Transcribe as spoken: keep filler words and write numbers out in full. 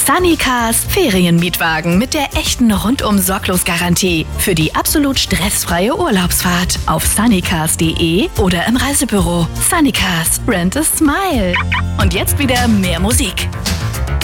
Sunnycars Ferienmietwagen mit der echten Rundum-Sorglos-Garantie für die absolut stressfreie Urlaubsfahrt auf sunnycars punkt de oder im Reisebüro. Sunnycars, rent a smile. Und jetzt wieder mehr Musik.